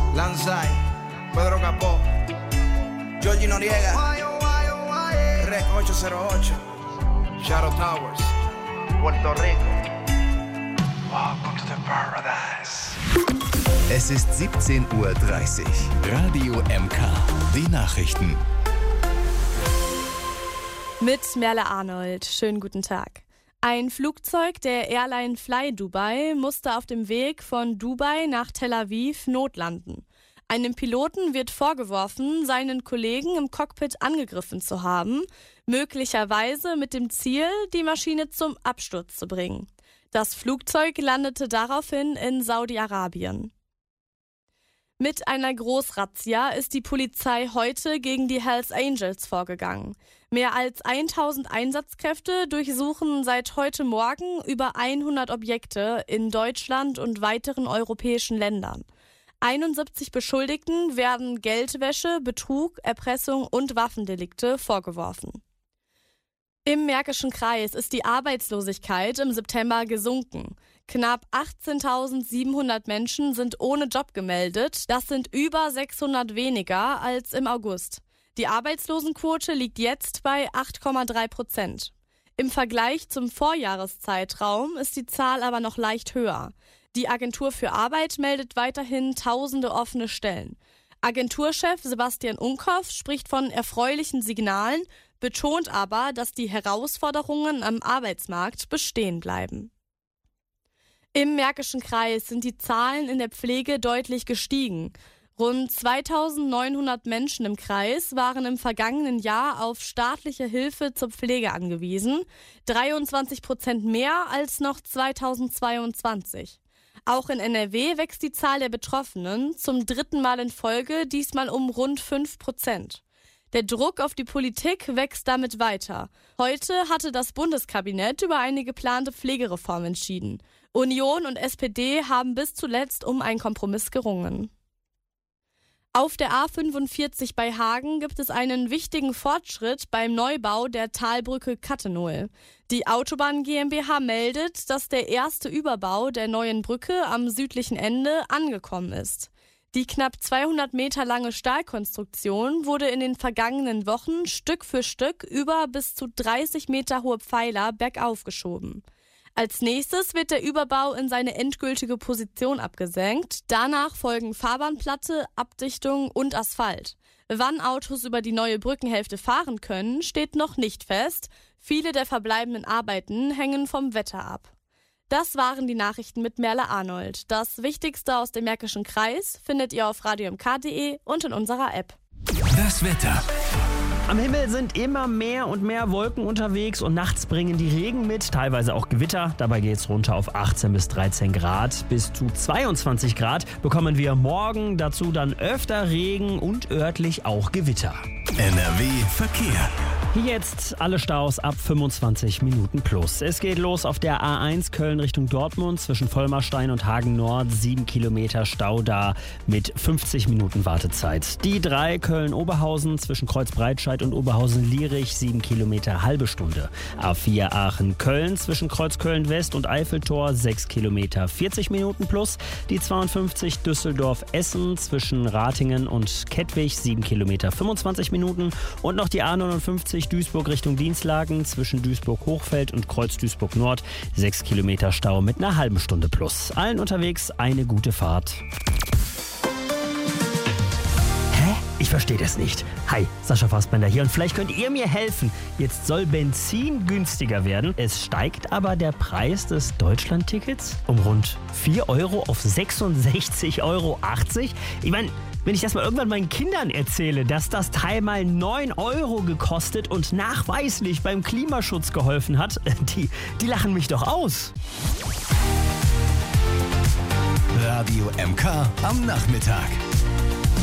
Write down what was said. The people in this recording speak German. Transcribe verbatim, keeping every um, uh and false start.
Lanzai, Pedro Capó, Georgie Noriega, Rec ocho cero ocho, Shadow Towers, Puerto Rico. Welcome to the paradise. Es ist siebzehn Uhr dreißig. Radio M K. Die Nachrichten. Mit Merle Arnold. Schönen guten Tag. Ein Flugzeug der Airline Fly Dubai musste auf dem Weg von Dubai nach Tel Aviv notlanden. Einem Piloten wird vorgeworfen, seinen Kollegen im Cockpit angegriffen zu haben, möglicherweise mit dem Ziel, die Maschine zum Absturz zu bringen. Das Flugzeug landete daraufhin in Saudi-Arabien. Mit einer Großrazzia ist die Polizei heute gegen die Hells Angels vorgegangen. Mehr als tausend Einsatzkräfte durchsuchen seit heute Morgen über hundert Objekte in Deutschland und weiteren europäischen Ländern. einundsiebzig Beschuldigten werden Geldwäsche, Betrug, Erpressung und Waffendelikte vorgeworfen. Im Märkischen Kreis ist die Arbeitslosigkeit im September gesunken. Knapp achtzehntausendsiebenhundert Menschen sind ohne Job gemeldet. Das sind über sechshundert weniger als im August. Die Arbeitslosenquote liegt jetzt bei acht Komma drei Prozent. Im Vergleich zum Vorjahreszeitraum ist die Zahl aber noch leicht höher. Die Agentur für Arbeit meldet weiterhin tausende offene Stellen. Agenturchef Sebastian Unkoff spricht von erfreulichen Signalen, betont aber, dass die Herausforderungen am Arbeitsmarkt bestehen bleiben. Im Märkischen Kreis sind die Zahlen in der Pflege deutlich gestiegen. Rund zweitausendneunhundert Menschen im Kreis waren im vergangenen Jahr auf staatliche Hilfe zur Pflege angewiesen, dreiundzwanzig Prozent mehr als noch zweitausendzweiundzwanzig. Auch in N R W wächst die Zahl der Betroffenen, zum dritten Mal in Folge, diesmal um rund fünf Prozent. Der Druck auf die Politik wächst damit weiter. Heute hatte das Bundeskabinett über eine geplante Pflegereform entschieden. Union und S P D haben bis zuletzt um einen Kompromiss gerungen. Auf der A fünfundvierzig bei Hagen gibt es einen wichtigen Fortschritt beim Neubau der Talbrücke Kattenohl. Die Autobahn GmbH meldet, dass der erste Überbau der neuen Brücke am südlichen Ende angekommen ist. Die knapp zweihundert Meter lange Stahlkonstruktion wurde in den vergangenen Wochen Stück für Stück über bis zu dreißig Meter hohe Pfeiler bergauf geschoben. Als nächstes wird der Überbau in seine endgültige Position abgesenkt. Danach folgen Fahrbahnplatte, Abdichtung und Asphalt. Wann Autos über die neue Brückenhälfte fahren können, steht noch nicht fest. Viele der verbleibenden Arbeiten hängen vom Wetter ab. Das waren die Nachrichten mit Merle Arnold. Das Wichtigste aus dem Märkischen Kreis findet ihr auf radio m k punkt d e und in unserer App. Das Wetter. Am Himmel sind immer mehr und mehr Wolken unterwegs und nachts bringen die Regen mit, teilweise auch Gewitter. Dabei geht es runter auf achtzehn bis dreizehn Grad. Bis zu zweiundzwanzig Grad bekommen wir morgen, dazu dann öfter Regen und örtlich auch Gewitter. N R W Verkehr. Hier jetzt alle Staus ab fünfundzwanzig Minuten plus. Es geht los auf der A eins Köln Richtung Dortmund zwischen Vollmarstein und Hagen Nord. sieben Kilometer Stau da mit fünfzig Minuten Wartezeit. Die drei Köln-Oberhausen zwischen Kreuzbreitscheid und Oberhausen-Lierich. sieben Kilometer halbe Stunde. A vier Aachen-Köln zwischen Kreuzköln-West und Eiffeltor. sechs Kilometer vierzig Minuten plus. Die zweiundfünfzig Düsseldorf-Essen zwischen Ratingen und Kettwig. sieben Kilometer fünfundzwanzig Minuten. Und noch die A neunundfünfzig Duisburg Richtung Dienstlagen zwischen Duisburg-Hochfeld und Kreuz-Duisburg-Nord. sechs Kilometer Stau mit einer halben Stunde plus. Allen unterwegs eine gute Fahrt. Hä? Ich verstehe das nicht. Hi, Sascha Fassbender hier und vielleicht könnt ihr mir helfen. Jetzt soll Benzin günstiger werden. Es steigt aber der Preis des Deutschlandtickets um rund vier Euro auf sechsundsechzig Euro achtzig. Ich meine, wenn ich das mal irgendwann meinen Kindern erzähle, dass das Teil mal neun Euro gekostet und nachweislich beim Klimaschutz geholfen hat, die, die lachen mich doch aus. Radio M K am Nachmittag.